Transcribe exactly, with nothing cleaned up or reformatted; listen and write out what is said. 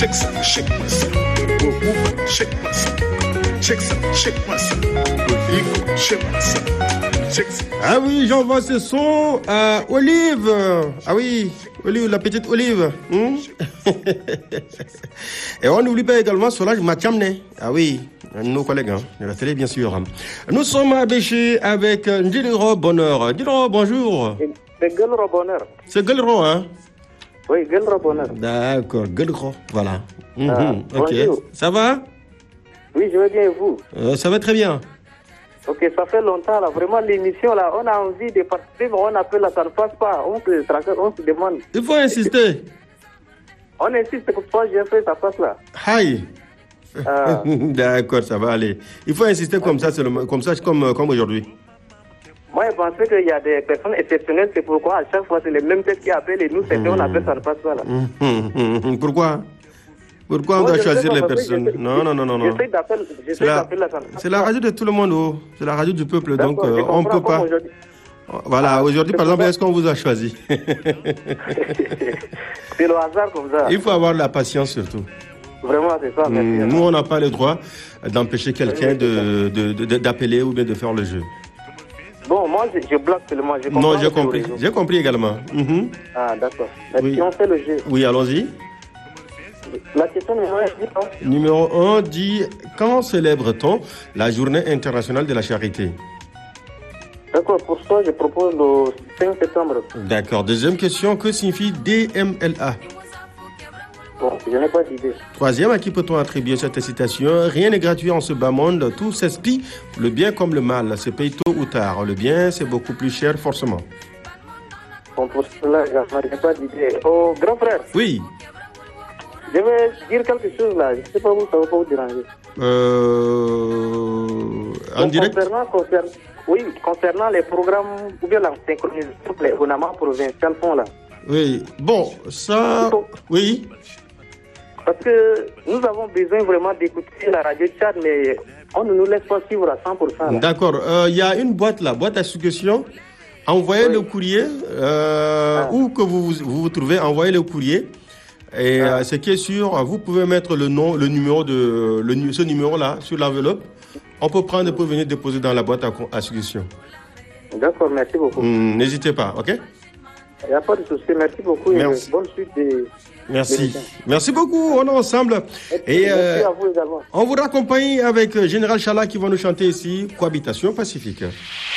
Shake some, shake myself. Shake myself. Shake some, shake myself. Shake myself. Ah oui, j'envoie ce son à Olive. Ah oui, Olive, la petite Olive. Hmm? Et on n'oublie pas également Solange Machamne. Ah oui, nos collègues hein, de la télé, bien sûr. Nous sommes à Béché avec Ndiliro Bonheur. Ndiliro, bonjour. C'est Guelro Bonheur. C'est Guelro, hein? Oui, Guelro Bonheur. D'accord, Guelro, voilà. Ah, Mm-hmm. Ok. bonjour. Ça va? Oui, je vais bien et vous? euh, Ça va très bien. Ok, ça fait longtemps là, vraiment l'émission là, on a envie de participer, mais on appelle là, ça ne passe pas, on se, on se demande. Il faut insister. On insiste que toi j'ai fait, ça passe là. Aïe. Ah. D'accord, ça va aller. Il faut insister comme ça, c'est le, comme ça, comme, comme aujourd'hui. Moi je pensais qu'il y a des personnes exceptionnelles, c'est pourquoi à chaque fois c'est les mêmes têtes qui appellent et nous c'est mmh. on appelle, ça ne passe pas là. Mmh. Pourquoi? Pourquoi on Moi, doit choisir pas, les personnes? Non, non, non, non, non. J'essaie d'appeler, c'est la, c'est la radio de tout le monde, oh. C'est la radio du peuple, donc euh, on ne peut pas. Voilà, aujourd'hui, par exemple, est-ce qu'on vous a choisi? C'est le hasard comme ça. Il faut avoir de la patience surtout. Vraiment, c'est ça, merci. Mmh, nous, on n'a pas le droit d'empêcher quelqu'un de, de, de, d'appeler ou bien de faire le jeu. Bon, moi, je, je bloque seulement. Je non, j'ai compris. J'ai compris également. Mmh. Ah, d'accord. Mais oui. Si on fait le jeu. Oui, allons-y. La question numéro un dit non. Numéro un dit quand célèbre-t-on la journée internationale de la charité? D'accord, pour ça, je propose le cinq septembre. D'accord. Deuxième question, que signifie D M L A? Bon, je n'ai pas d'idée. Troisième, à qui peut-on attribuer cette citation? Rien n'est gratuit en ce bas monde, tout s'expie, le bien comme le mal, se paye tôt ou tard. Le bien, c'est beaucoup plus cher, forcément. Bon, pour cela, je n'ai pas d'idée. Oh, grand frère. Oui. Je vais dire quelque chose là, je ne sais pas où ça va pas vous déranger. Euh... En Donc, direct concernant, concernant, Oui, concernant les programmes ou bien la synchronisation que les gouvernements provinciaux font là. Oui, bon, ça... Oui. Parce que nous avons besoin vraiment d'écouter la radio Tchad, mais on ne nous laisse pas suivre à cent pour cent. Là. D'accord, il euh, y a une boîte là, boîte à suggestions. Envoyez oui. le courrier, euh, ah. où que vous, vous vous trouvez, envoyez le courrier. Et ah. euh, ce qui est sûr, vous pouvez mettre le nom, le numéro de le, ce numéro-là sur l'enveloppe. On peut prendre pour venir déposer dans la boîte à, à suggestions. D'accord, merci beaucoup. Hum, n'hésitez pas, ok? Il n'y a pas de souci, merci beaucoup. Merci. Et bonne suite des... Merci. Des merci beaucoup, on est ensemble. Et, et euh, merci à vous également. On vous raccompagne avec Général Chala qui va nous chanter ici Cohabitation Pacifique.